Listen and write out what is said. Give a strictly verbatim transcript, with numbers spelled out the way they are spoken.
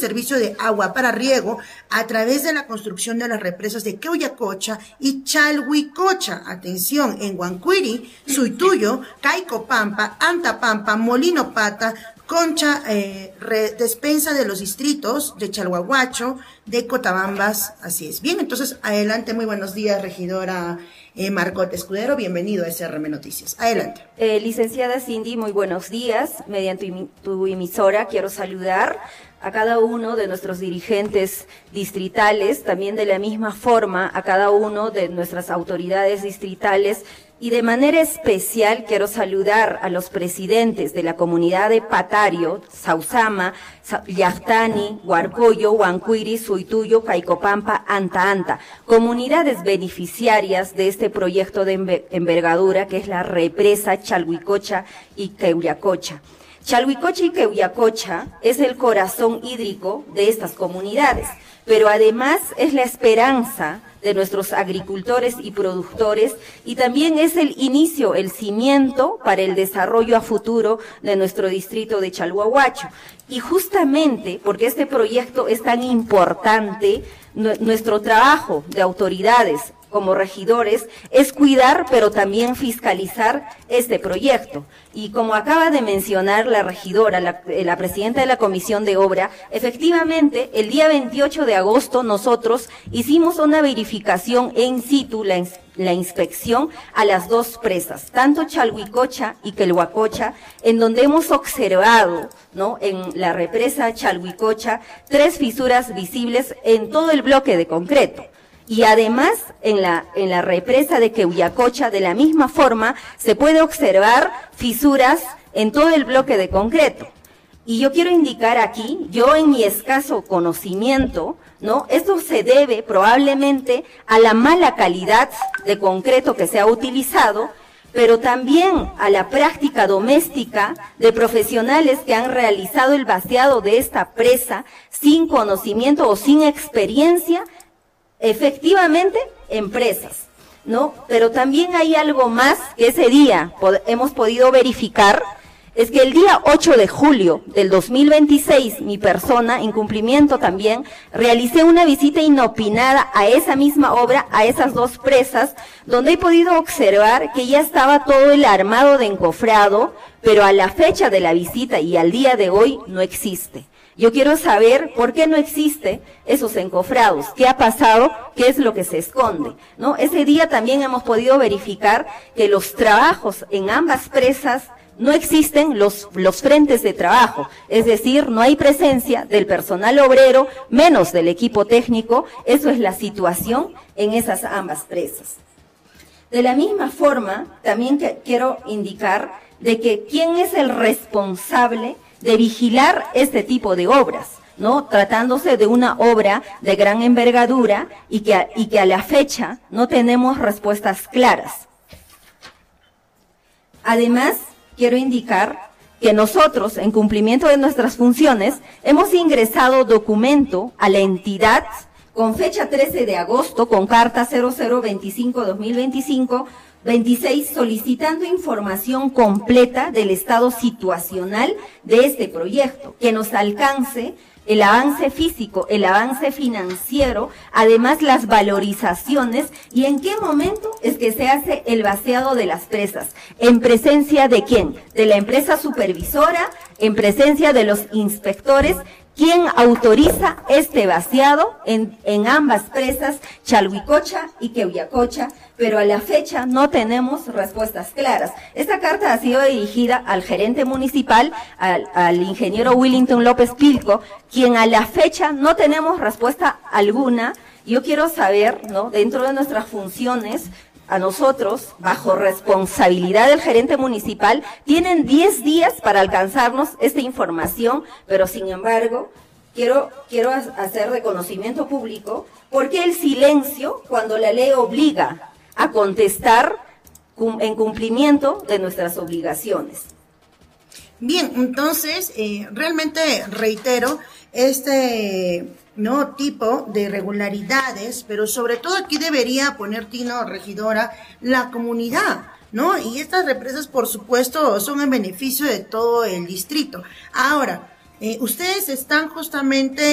servicio de agua para riego a través de la construcción de las represas de Queuyacocha y Chalhuicocha. Atención, en Huancuiri, Suituyo, Caicopampa, Antapampa, Molino Pata, Concha, eh, re, despensa de los distritos de Chalhuahuacho, de Cotabambas, así es. Bien, entonces, adelante, muy buenos días, regidora eh, Margot Escudero, bienvenido a S R M Noticias. Adelante. Eh, licenciada Cindy, muy buenos días. Mediante tu, tu emisora quiero saludar a cada uno de nuestros dirigentes distritales, también de la misma forma a cada uno de nuestras autoridades distritales. Y de manera especial quiero saludar a los presidentes de la comunidad de Patario, Sausama, Llactani, Huarcoyo, Huancuiri, Suituyo, Caicopampa, Anta Anta, comunidades beneficiarias de este proyecto de envergadura que es la represa Chalhuicocha y Queuyacocha. Chalhuicocha y Queuyacocha es el corazón hídrico de estas comunidades, pero además es la esperanza de nuestros agricultores y productores, y también es el inicio, el cimiento para el desarrollo a futuro de nuestro distrito de Chalhuahuacho. Y justamente porque este proyecto es tan importante, nuestro trabajo de autoridades como regidores es cuidar, pero también fiscalizar este proyecto. Y como acaba de mencionar la regidora, la, la presidenta de la Comisión de Obra, efectivamente, el día veintiocho de agosto nosotros hicimos una verificación en situ, la, la inspección a las dos presas, tanto Chalhuicocha y Queuyacocha, en donde hemos observado, ¿no?, en la represa Chalhuicocha, tres fisuras visibles en todo el bloque de concreto. Y además, en la, en la represa de Queuyacocha, de la misma forma, se puede observar fisuras en todo el bloque de concreto. Y yo quiero indicar aquí, yo en mi escaso conocimiento, ¿no?, esto se debe probablemente a la mala calidad de concreto que se ha utilizado, pero también a la práctica doméstica de profesionales que han realizado el vaciado de esta presa sin conocimiento o sin experiencia. Efectivamente, empresas, ¿no? Pero también hay algo más que ese día pod- hemos podido verificar, es que el día ocho de julio del dos mil veintiséis, mi persona, en cumplimiento también, realicé una visita inopinada a esa misma obra, a esas dos presas, donde he podido observar que ya estaba todo el armado de encofrado, pero a la fecha de la visita y al día de hoy no existe. Yo quiero saber por qué no existe esos encofrados, qué ha pasado, qué es lo que se esconde, ¿no? Ese día también hemos podido verificar que los trabajos en ambas presas no existen los, los frentes de trabajo, es decir, no hay presencia del personal obrero, menos del equipo técnico. Eso es la situación en esas ambas presas. De la misma forma, también que quiero indicar de que quién es el responsable de vigilar este tipo de obras, ¿no? Tratándose de una obra de gran envergadura y que, a, y que a la fecha no tenemos respuestas claras. Además, quiero indicar que nosotros, en cumplimiento de nuestras funciones, hemos ingresado documento a la entidad con fecha trece de agosto, con carta cero cero veinticinco dos mil veinticinco, veintiséis, solicitando información completa del estado situacional de este proyecto, que nos alcance el avance físico, el avance financiero, además las valorizaciones y en qué momento es que se hace el vaciado de las presas, en presencia de quién, de la empresa supervisora, en presencia de los inspectores. ¿Quién autoriza este vaciado en, en ambas presas, Chalhuicocha y Queuyacocha? Pero a la fecha no tenemos respuestas claras. Esta carta ha sido dirigida al gerente municipal, al, al ingeniero Willington López Pilco, quien a la fecha no tenemos respuesta alguna. Yo quiero saber, ¿no?, dentro de nuestras funciones, a nosotros, bajo responsabilidad del gerente municipal, tienen diez días para alcanzarnos esta información, pero sin embargo, quiero, quiero hacer de conocimiento público, ¿por qué el silencio cuando la ley obliga a contestar en cumplimiento de nuestras obligaciones? Bien, entonces, eh, realmente reitero, este no tipo de irregularidades, pero sobre todo aquí debería poner Tino, regidora, la comunidad, ¿no? Y estas represas, por supuesto, son en beneficio de todo el distrito. Ahora, eh, ustedes están justamente